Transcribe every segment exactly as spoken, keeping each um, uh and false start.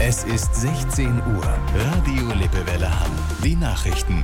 Es ist sechzehn Uhr. Radio Lippewelle Hamm. Die Nachrichten.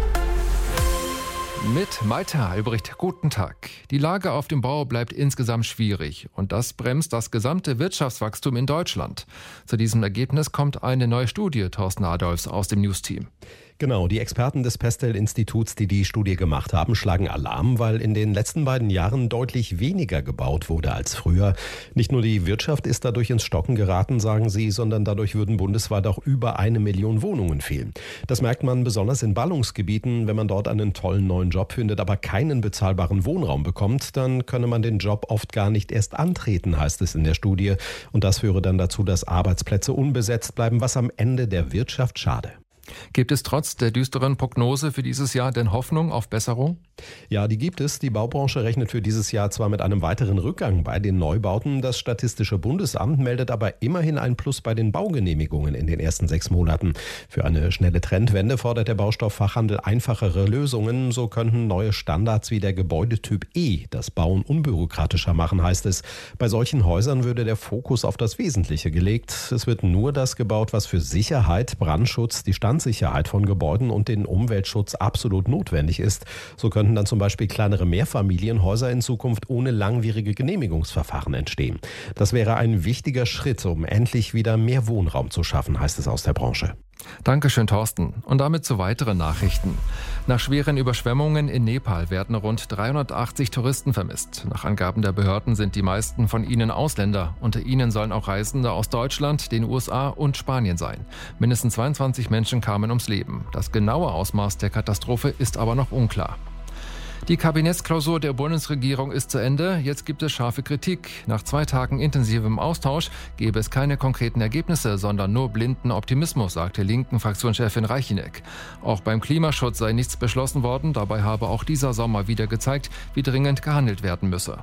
Mit Malte Albrecht, guten Tag. Die Lage auf dem Bau bleibt insgesamt schwierig und das bremst das gesamte Wirtschaftswachstum in Deutschland. Zu diesem Ergebnis kommt eine neue Studie, Thorsten Adolfs aus dem News-Team. Genau, die Experten des Pestel-Instituts, die die Studie gemacht haben, schlagen Alarm, weil in den letzten beiden Jahren deutlich weniger gebaut wurde als früher. Nicht nur die Wirtschaft ist dadurch ins Stocken geraten, sagen sie, sondern dadurch würden bundesweit auch über eine Million Wohnungen fehlen. Das merkt man besonders in Ballungsgebieten. Wenn man dort einen tollen neuen Job findet, aber keinen bezahlbaren Wohnraum bekommt, dann könne man den Job oft gar nicht erst antreten, heißt es in der Studie. Und das führe dann dazu, dass Arbeitsplätze unbesetzt bleiben, was am Ende der Wirtschaft schade. Gibt es trotz der düsteren Prognose für dieses Jahr denn Hoffnung auf Besserung? Ja, die gibt es. Die Baubranche rechnet für dieses Jahr zwar mit einem weiteren Rückgang bei den Neubauten. Das Statistische Bundesamt meldet aber immerhin ein Plus bei den Baugenehmigungen in den ersten sechs Monaten. Für eine schnelle Trendwende fordert der Baustofffachhandel einfachere Lösungen. So könnten neue Standards wie der Gebäudetyp E das Bauen unbürokratischer machen, heißt es. Bei solchen Häusern würde der Fokus auf das Wesentliche gelegt. Es wird nur das gebaut, was für Sicherheit, Brandschutz, die Standsicherheit von Gebäuden und den Umweltschutz absolut notwendig ist. So könnten dann zum Beispiel kleinere Mehrfamilienhäuser in Zukunft ohne langwierige Genehmigungsverfahren entstehen. Das wäre ein wichtiger Schritt, um endlich wieder mehr Wohnraum zu schaffen, heißt es aus der Branche. Dankeschön, Thorsten. Und damit zu weiteren Nachrichten. Nach schweren Überschwemmungen in Nepal werden rund dreihundertachtzig Touristen vermisst. Nach Angaben der Behörden sind die meisten von ihnen Ausländer. Unter ihnen sollen auch Reisende aus Deutschland, den U S A und Spanien sein. Mindestens zweiundzwanzig Menschen kamen ums Leben. Das genaue Ausmaß der Katastrophe ist aber noch unklar. Die Kabinettsklausur der Bundesregierung ist zu Ende. Jetzt gibt es scharfe Kritik. Nach zwei Tagen intensivem Austausch gäbe es keine konkreten Ergebnisse, sondern nur blinden Optimismus, sagte linken Fraktionschefin Reicheneck. Auch beim Klimaschutz sei nichts beschlossen worden. Dabei habe auch dieser Sommer wieder gezeigt, wie dringend gehandelt werden müsse.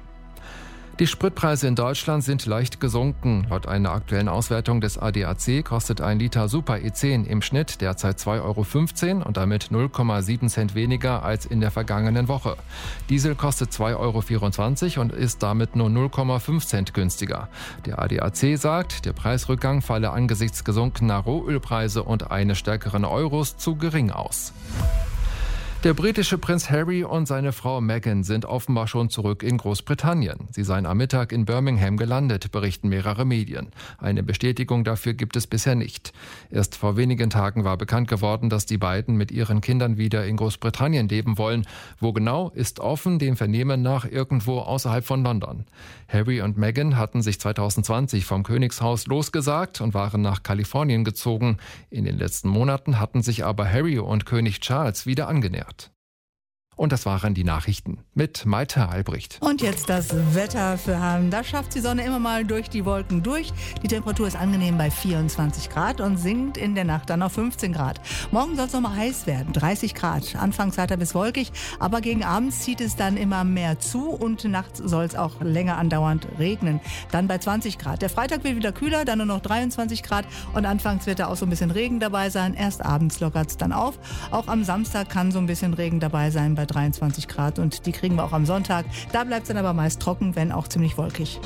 Die Spritpreise in Deutschland sind leicht gesunken. Laut einer aktuellen Auswertung des A D A C kostet ein Liter Super E zehn im Schnitt derzeit zwei Euro fünfzehn und damit null Komma sieben Cent weniger als in der vergangenen Woche. Diesel kostet zwei Euro vierundzwanzig und ist damit nur null Komma fünf Cent günstiger. Der A D A C sagt, der Preisrückgang falle angesichts gesunkener Rohölpreise und eines stärkeren Euros zu gering aus. Der britische Prinz Harry und seine Frau Meghan sind offenbar schon zurück in Großbritannien. Sie seien am Mittag in Birmingham gelandet, berichten mehrere Medien. Eine Bestätigung dafür gibt es bisher nicht. Erst vor wenigen Tagen war bekannt geworden, dass die beiden mit ihren Kindern wieder in Großbritannien leben wollen. Wo genau, ist offen, dem Vernehmen nach irgendwo außerhalb von London. Harry und Meghan hatten sich zweitausendzwanzig vom Königshaus losgesagt und waren nach Kalifornien gezogen. In den letzten Monaten hatten sich aber Harry und König Charles wieder angenähert. Und das waren die Nachrichten mit Malte Albrecht. Und jetzt das Wetter für Hamm. Da schafft die Sonne immer mal durch die Wolken durch. Die Temperatur ist angenehm bei vierundzwanzig Grad und sinkt in der Nacht dann auf fünfzehn Grad. Morgen soll es noch mal heiß werden, dreißig Grad. Anfangs heiter bis wolkig, aber gegen Abend zieht es dann immer mehr zu und nachts soll es auch länger andauernd regnen. Dann bei zwanzig Grad. Der Freitag wird wieder kühler, dann nur noch dreiundzwanzig Grad und anfangs wird da auch so ein bisschen Regen dabei sein. Erst abends lockert es dann auf. Auch am Samstag kann so ein bisschen Regen dabei sein bei dreiundzwanzig Grad und die kriegen wir auch am Sonntag. Da bleibt es dann aber meist trocken, wenn auch ziemlich wolkig.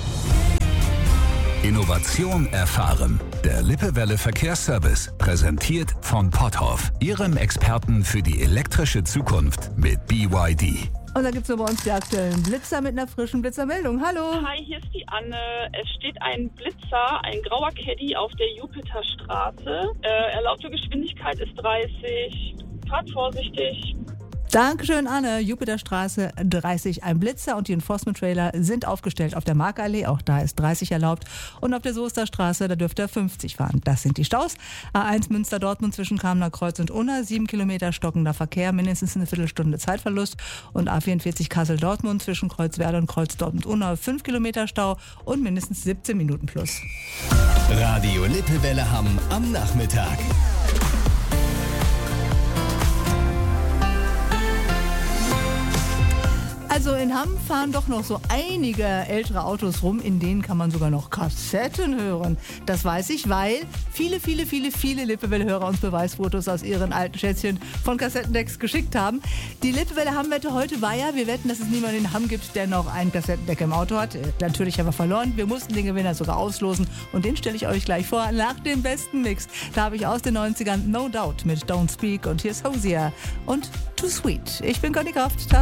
Innovation erfahren. Der Lippewelle Verkehrsservice, präsentiert von Potthoff, Ihrem Experten für die elektrische Zukunft mit B Y D. Und da gibt es bei uns die aktuellen Blitzer mit einer frischen Blitzermeldung. Hallo. Hi, hier ist die Anne. Es steht ein Blitzer, ein grauer Caddy auf der Jupiterstraße. Äh, erlaubte Geschwindigkeit ist dreißig. Fahrt vorsichtig. Dankeschön, Anne. Jupiterstraße dreißig, ein Blitzer und die Enforcement-Trailer sind aufgestellt auf der Markallee. Auch da ist dreißig erlaubt. Und auf der Soesterstraße, da dürft ihr fünfzig fahren. Das sind die Staus. A eins Münster-Dortmund zwischen Kamener Kreuz und Unna. sieben Kilometer stockender Verkehr, mindestens eine Viertelstunde Zeitverlust. Und A vierundvierzig Kassel-Dortmund zwischen Kreuzwerder und Kreuz-Dortmund-Unna. fünf Kilometer Stau und mindestens siebzehn Minuten plus. Radio Lippewelle Hamm am Nachmittag. Also in Hamm fahren doch noch so einige ältere Autos rum, in denen kann man sogar noch Kassetten hören. Das weiß ich, weil viele, viele, viele, viele Lippewelle-Hörer uns Beweisfotos aus ihren alten Schätzchen von Kassettendecks geschickt haben. Die Lippewelle-Hamm-Wette heute war ja, wir wetten, dass es niemanden in Hamm gibt, der noch einen Kassettendeck im Auto hat. Natürlich haben wir verloren. Wir mussten den Gewinner sogar auslosen und den stelle ich euch gleich vor nach dem besten Mix. Da habe ich aus den neunzigern No Doubt mit Don't Speak und hier ist Hosier und Too Sweet. Ich bin Conny Kraft.